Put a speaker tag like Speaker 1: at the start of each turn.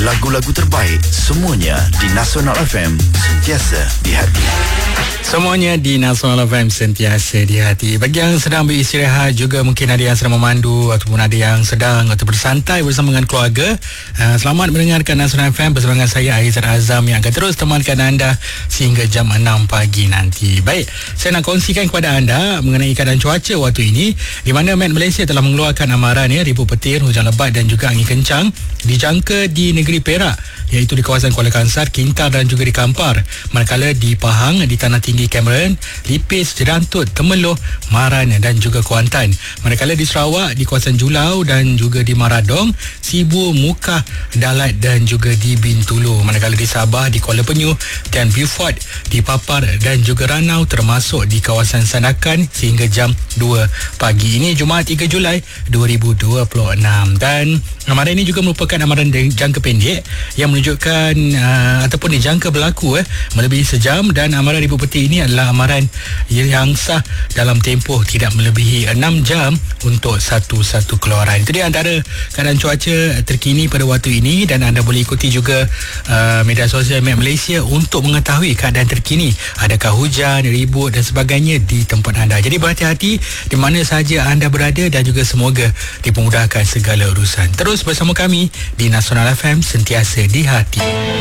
Speaker 1: Lagu-lagu terbaik semuanya di Nasional FM, sentiasa di hati.
Speaker 2: Semuanya di Nasional FM, sentiasa di hati. Bagi yang sedang beristirahat, juga mungkin ada yang sedang memandu ataupun ada yang sedang atau bersantai bersama dengan keluarga, selamat mendengarkan Nasional FM bersama dengan saya Aizat Azam yang akan terus temankan anda sehingga jam 6 pagi nanti. Baik, saya nak kongsikan kepada anda mengenai keadaan cuaca waktu ini, di mana Met Malaysia telah mengeluarkan amaran ribut petir, hujan lebat dan juga angin kencang dijangka di negeri Perak, iaitu di kawasan Kuala Kangsar, Kintar dan juga di Kampar. Manakala di Pahang, di Tanah Tinggi Cameron, Lipis, Jerantut, Temeloh, Maran dan juga Kuantan. Manakala di Sarawak, di kawasan Julau dan juga di Maradong, Sibu, Mukah, Dalat dan juga di Bintulu. Manakala di Sabah, di Kuala Penyu dan Beaufort, di Papar dan juga Ranau, termasuk di kawasan Sandakan sehingga jam 2 pagi. Ini Jumaat 3 Julai 2026. Dan amaran ini juga merupakan amaran jangka pendek yang menunjukkan ataupun dijangka berlaku melebihi sejam, dan amaran ribut petir ini adalah amaran yang sah dalam tempoh tidak melebihi 6 jam untuk satu keluaran. Itu dia antara keadaan cuaca terkini pada waktu ini, dan anda boleh ikuti juga media sosial Met Malaysia untuk mengetahui keadaan terkini, adakah hujan, ribut dan sebagainya di tempat anda. Jadi berhati-hati di mana sahaja anda berada dan juga semoga dipermudahkan segala urusan. Terus bersama kami di Nasional FM, sentiasa di hati.